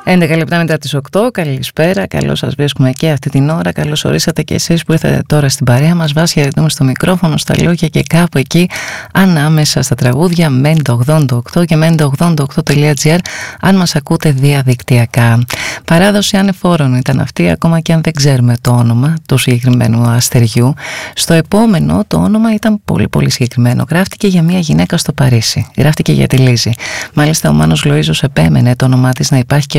11 λεπτά μετά τις 8, καλησπέρα, καλώς σας βρίσκουμε και αυτή την ώρα. Καλώς ορίσατε και εσείς που ήρθατε τώρα στην παρέα μας. Βάσει αριθμού στο μικρόφωνο, στα λόγια και κάπου εκεί ανάμεσα στα τραγούδια Mendo88 και Mendo88.gr αν μας ακούτε διαδικτυακά. Παράδοση ανεφόρων ήταν αυτή, ακόμα και αν δεν ξέρουμε το όνομα του συγκεκριμένου αστεριού. Στο επόμενο το όνομα ήταν πολύ συγκεκριμένο. Γράφτηκε για μια γυναίκα στο Παρίσι, γράφτηκε για τη Λίζη. Μάλιστα ο Μάνος Λοΐζος επέμενε το όνομά της να υπάρχει και